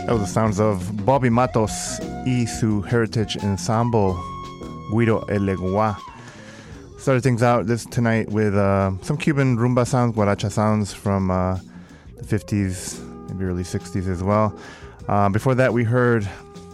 That was the sounds of Bobby Matos y su Heritage Ensemble, Guido Elegua. Started things out tonight with some Cuban rumba sounds, guaracha sounds from the 50s, maybe early 60s as well. Before that, we heard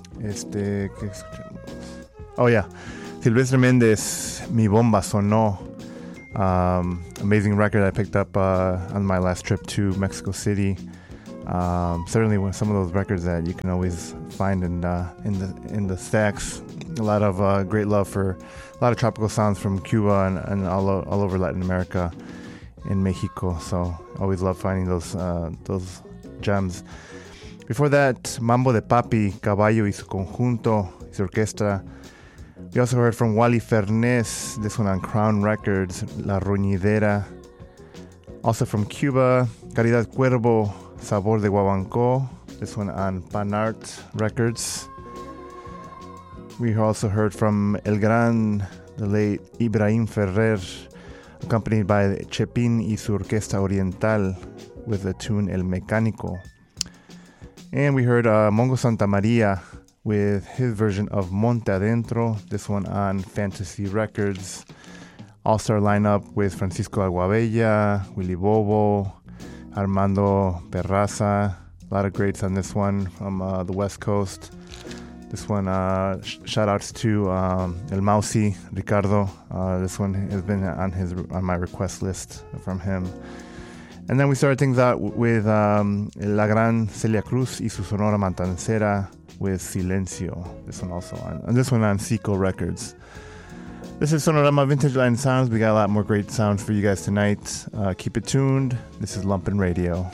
Silvestre Méndez, Mi Bomba Sonó. Amazing record I picked up on my last trip to Mexico City. Certainly some of those records that you can always find in the stacks. A lot of great love for a lot of tropical sounds from Cuba and all over Latin America, in Mexico. So always love finding those gems. Before that, Mambo de Papi, Caballo y su conjunto, su orquesta. We also heard from Wally Fernés, this one on Crown Records, La Roñidera. Also from Cuba, Caridad Cuervo, Sabor de Guaguancó, this one on Panart Records. We also heard from El Gran, the late Ibrahim Ferrer, accompanied by Chepín y su Orquesta Oriental with the tune El Mecánico. And we heard Mongo Santamaria with his version of Monte Adentro, this one on Fantasy Records. All-star lineup with Francisco Aguabella, Willy Bobo, Armando Perraza. A lot of greats on this one from the West Coast. This one, shout-outs to El Mausi, Ricardo. This one has been on my request list from him. And then we started things out with La Gran Celia Cruz y su Sonora Matancera with Silencio. This one also on Seco Records. This is Sonorama Vintage Line Sounds. We got a lot more great sounds for you guys tonight. Keep it tuned. This is Lumpin' Radio.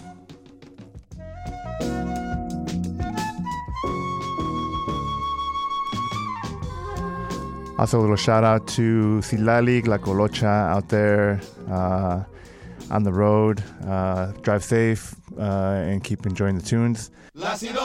Also a little shout out to Silalik, La Colocha out there on the road. Drive safe and keep enjoying the tunes. La Sido